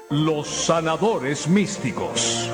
Los sanadores místicos.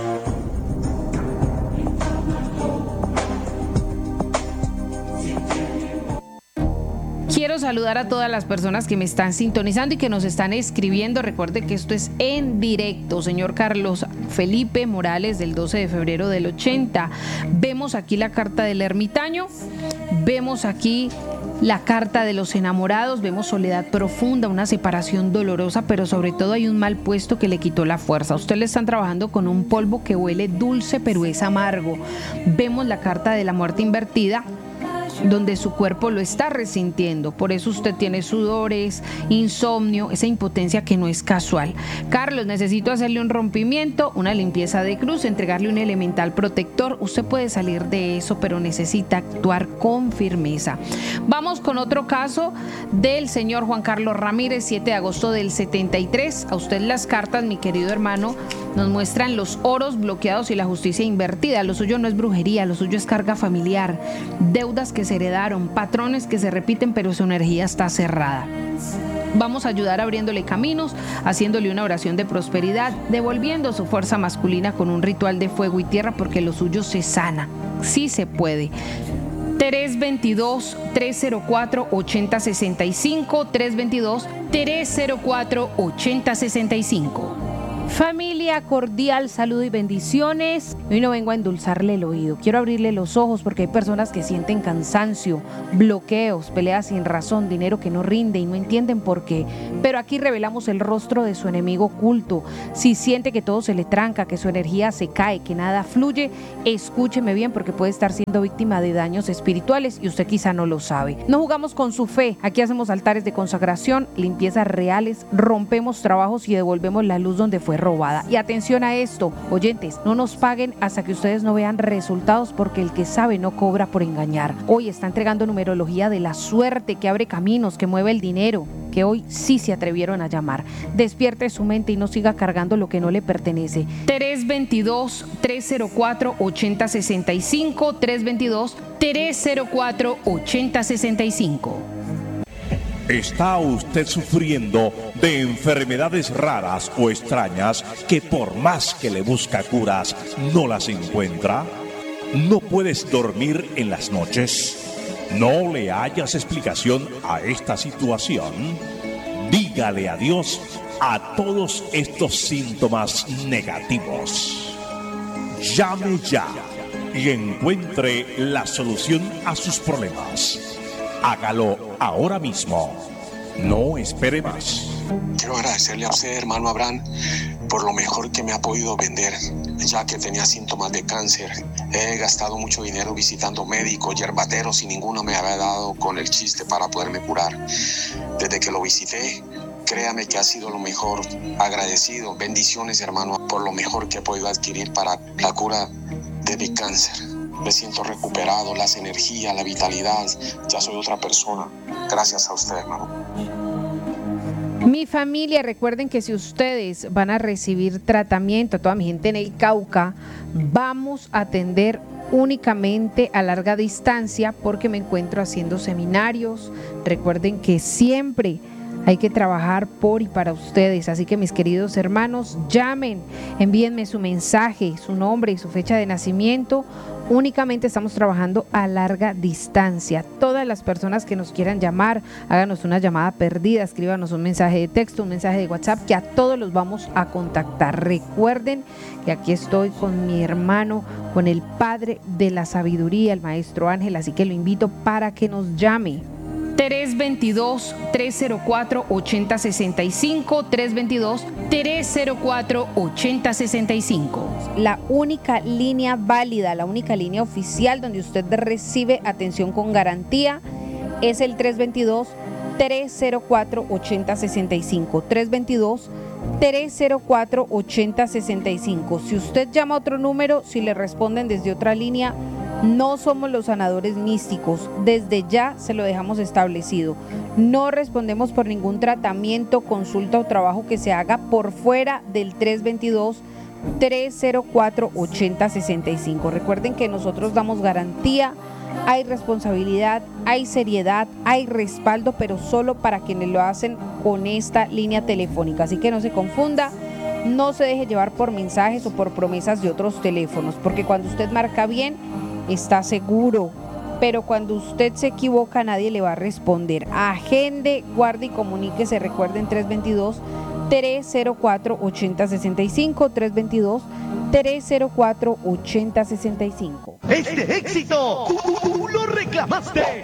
Quiero saludar a todas las personas que me están sintonizando y que nos están escribiendo. Recuerde que esto es en directo. Señor Carlos Felipe Morales, del 12 de febrero del 80. Vemos aquí la carta del ermitaño. Vemos aquí la carta de los enamorados. Vemos soledad profunda, una separación dolorosa, pero sobre todo hay un mal puesto que le quitó la fuerza. A usted le están trabajando con un polvo que huele dulce, pero es amargo. Vemos la carta de la muerte invertida, donde su cuerpo lo está resintiendo. Por eso usted tiene sudores, insomnio, esa impotencia que no es casual. Carlos, necesito hacerle un rompimiento, una limpieza de cruz, entregarle un elemental protector. Usted puede salir de eso, pero necesita actuar con firmeza. Vamos con otro caso del señor Juan Carlos Ramírez, 7 de agosto del 73. A usted las cartas, mi querido hermano, nos muestran los oros bloqueados y la justicia invertida. Lo suyo no es brujería, lo suyo es carga familiar, deudas que se heredaron, patrones que se repiten, pero su energía está cerrada. Vamos a ayudar abriéndole caminos, haciéndole una oración de prosperidad, devolviendo su fuerza masculina con un ritual de fuego y tierra, porque lo suyo se sana. Sí se puede. 322-304-8065, 322-304-8065. Familia, cordial saludo y bendiciones. Hoy no vengo a endulzarle el oído, quiero abrirle los ojos, porque hay personas que sienten cansancio, bloqueos, peleas sin razón, dinero que no rinde y no entienden por qué. Pero aquí revelamos el rostro de su enemigo oculto. Si siente que todo se le tranca, que su energía se cae, que nada fluye, escúcheme bien, porque puede estar siendo víctima de daños espirituales y usted quizá no lo sabe. No jugamos con su fe, aquí hacemos altares de consagración, limpiezas reales, rompemos trabajos y devolvemos la luz donde fue robada. Y atención a esto, oyentes, no nos paguen hasta que ustedes no vean resultados, porque el que sabe no cobra por engañar. Hoy está entregando numerología de la suerte, que abre caminos, que mueve el dinero, que hoy sí se atrevieron a llamar. Despierte su mente y no siga cargando lo que no le pertenece. 322-304-8065, 322-304-8065. ¿Está usted sufriendo de enfermedades raras o extrañas que por más que le busca curas no las encuentra? ¿No puedes dormir en las noches? ¿No le hallas explicación a esta situación? Dígale adiós a todos estos síntomas negativos. Llame ya y encuentre la solución a sus problemas. Hágalo ahora mismo. No espere más. Quiero agradecerle a usted, hermano Abraham, por lo mejor que me ha podido vender, ya que tenía síntomas de cáncer. He gastado mucho dinero visitando médicos, yerbateros, y ninguno me había dado con el chiste para poderme curar. Desde que lo visité, créame que ha sido lo mejor. Agradecido. Bendiciones, hermano, por lo mejor que he podido adquirir para la cura de mi cáncer. Me siento recuperado, las energías, la vitalidad. Ya soy otra persona. Gracias a usted, hermano. Mi familia, recuerden que si ustedes van a recibir tratamiento, toda mi gente en el Cauca, vamos a atender únicamente a larga distancia, porque me encuentro haciendo seminarios. Recuerden que siempre hay que trabajar por y para ustedes, así que mis queridos hermanos, llamen, envíenme su mensaje, su nombre y su fecha de nacimiento. Únicamente estamos trabajando a larga distancia. Todas las personas que nos quieran llamar, háganos una llamada perdida, escríbanos un mensaje de texto, un mensaje de WhatsApp, que a todos los vamos a contactar. Recuerden que aquí estoy con mi hermano, con el Padre de la Sabiduría, el Maestro Ángel, así que lo invito para que nos llame. 322-304-8065, 322-304-8065. La única línea válida, la única línea oficial donde usted recibe atención con garantía es el 322-304-8065, 322-304-8065. Si usted llama a otro número, si le responden desde otra línea, no somos los sanadores místicos. Desde ya se lo dejamos establecido. No respondemos por ningún tratamiento, consulta o trabajo que se haga por fuera del 322-304-8065. Recuerden que nosotros damos garantía, hay responsabilidad, hay seriedad, hay respaldo, pero solo para quienes lo hacen con esta línea telefónica. Así que no se confunda. No se deje llevar por mensajes o por promesas de otros teléfonos, porque cuando usted marca bien, está seguro. Pero cuando usted se equivoca, nadie le va a responder. Agende, guarde y comuníquese. Recuerden 322-304-8065, 322-304-8065. Este éxito, tú lo reclamaste.